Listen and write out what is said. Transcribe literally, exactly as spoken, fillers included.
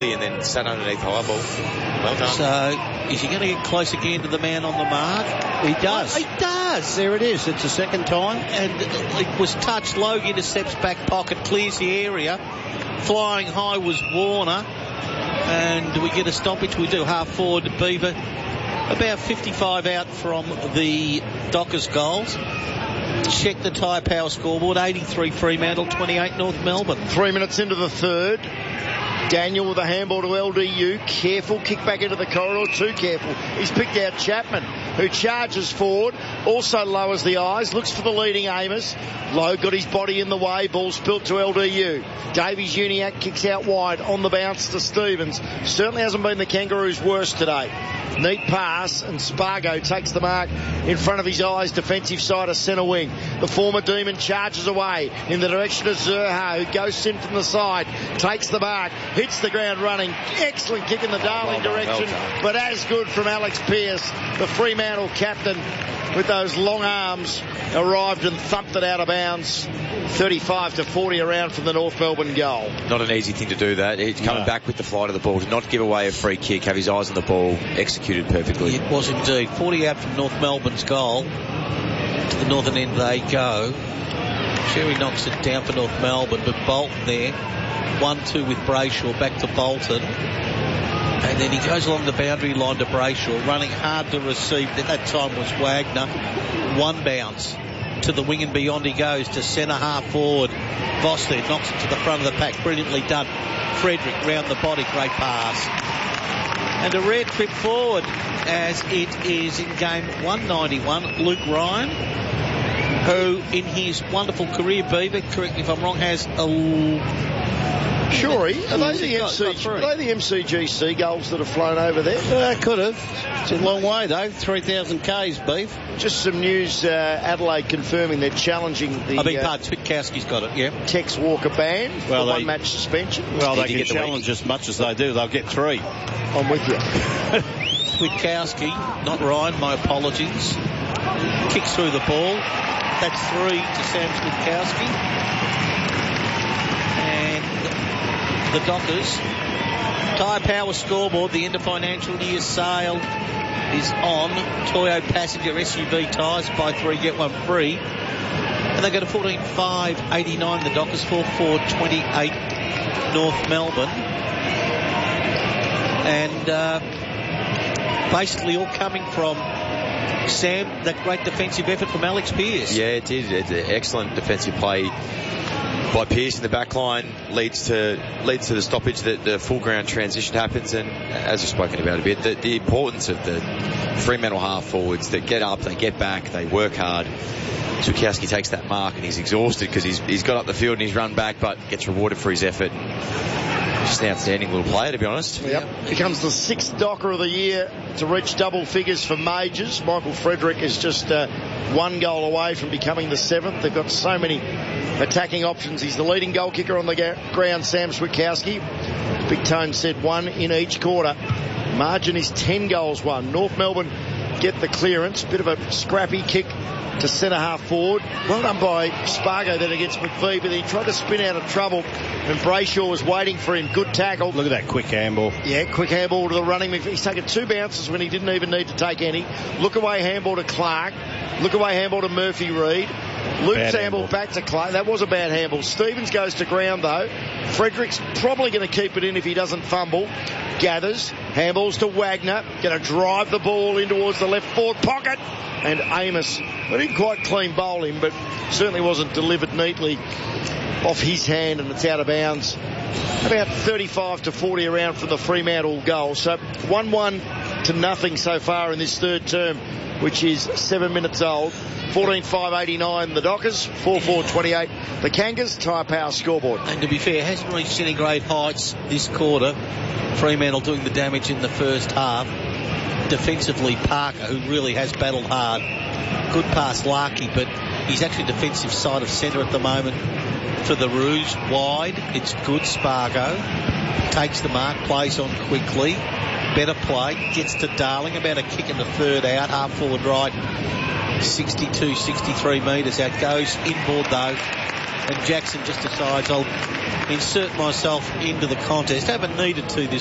and then sat underneath high ball. Well done. So, is he going to get close again to the man on the mark? He does. Oh, he does. There it is. It's the second time. And it was touched. Logue intercepts back pocket, clears the area. Flying high was Warner. And do we get a stoppage? We do. Half forward, Beaver. About fifty-five out from the Dockers goals. Check the Tyre Power scoreboard. eighty-three Fremantle, twenty-eight North Melbourne. Three minutes into the third. Daniel with a handball to L D U. Careful. Kick back into the corridor. Too careful. He's picked out Chapman, who charges forward. Also lowers the eyes. Looks for the leading Amos. Lowe got his body in the way. Ball spilt to L D U. Davies Uniacke kicks out wide on the bounce to Stevens. Certainly hasn't been the Kangaroos' worst today. Neat pass, and Spargo takes the mark in front of his eyes. Defensive side of centre wing. The former Demon charges away in the direction of Zerha, who goes in from the side, takes the mark, hits the ground running. Excellent kick in the Darling well direction, well but as good from Alex Pearce, the Fremantle captain, with those long arms, arrived and thumped it out of bounds. thirty-five to forty around from the North Melbourne goal. Not an easy thing to do that. He's coming no. back with the flight of the ball to not give away a free kick, have his eyes on the ball, executed perfectly. It was indeed. forty out from North Melbourne's goal. To the northern end they go. Sherry knocks it down for North Melbourne, but Bolton there. one two with Brayshaw, back to Bolton. And then he goes along the boundary line to Brayshaw, running hard to receive. At that time was Wagner. One bounce. To the wing and beyond he goes to centre half forward. Voss there knocks it to the front of the pack. Brilliantly done. Frederick round the body. Great pass. And a rare trip forward as it is in game one ninety-one. Luke Ryan, who in his wonderful career, Beaver, correct me if I'm wrong, has a... Shorey, are they the, M C, are they the M C G Seagulls that have flown over there? Uh, could have. It's a long way though, three thousand kays, Beef. Just some news, uh, Adelaide confirming they're challenging the... I beg your pardon, Switkowski's got it, yeah. Tex Walker ban well, for they, one match suspension. Well, Did they can challenge the as much as they do. They'll get three. I'm with you. Switkowski, not Ryan, my apologies. Kicks through the ball. That's three to Sam Switkowski. The Dockers. Tyre Power scoreboard. The end of financial year sale is on. Toyo passenger S U V tyres. Buy three, get one free. And they go to fourteen five eighty-nine. The Dockers four four twenty-eight North Melbourne. And uh, basically all coming from Sam, that great defensive effort from Alex Pearce. Yeah, it is. It's an excellent defensive play by Pearce in the back line, leads to leads to the stoppage, that the full ground transition happens, and as we've spoken about a bit, the, the importance of the Fremantle half forwards that get up, they get back, they work hard. Switkowski takes that mark and he's exhausted because he's he's got up the field and he's run back, but gets rewarded for his effort. Just an outstanding little player, to be honest. Yep. Becomes the sixth Docker of the year to reach double figures for majors. Michael Frederick is just uh, one goal away from becoming the seventh. They've got so many attacking options. He's the leading goal kicker on the ga- ground, Sam Switkowski. Big Tone said one in each quarter. Margin is ten goals won. North Melbourne get the clearance. Bit of a scrappy kick to centre half forward. Well done by Spargo then against McVie, but he tried to spin out of trouble and Brayshaw was waiting for him. Good tackle. Look at that quick handball. Yeah, quick handball to the running McVie. He's taken two bounces when he didn't even need to take any. Look away handball to Clark. Look away handball to Murphy Reid. Luke's handball back to Clark. That was a bad handball. Stevens goes to ground though. Frederick's probably going to keep it in if he doesn't fumble. Gathers. Handballs to Wagner. Going to drive the ball in towards the left forward pocket. And Amos, well, didn't quite clean bowl him, but certainly wasn't delivered neatly off his hand, and it's out of bounds. About thirty-five to forty around from the Fremantle goal. So one one to nothing so far in this third term, which is seven minutes old. fourteen five eighty-nine the Dockers, four four twenty-eight the Kangas. Tyre Power scoreboard. And to be fair, hasn't reached any great heights this quarter. Fremantle doing the damage in the first half. Defensively, Parker, who really has battled hard. Good pass, Larkey, but he's actually defensive side of centre at the moment for the Roos. Wide, it's good. Spargo takes the mark, plays on quickly. Better play, gets to Darling, about a kick in the third out, half forward right, sixty-two, sixty-three metres out. Goes inboard though, and Jackson just decides, I'll insert myself into the contest. Haven't needed to this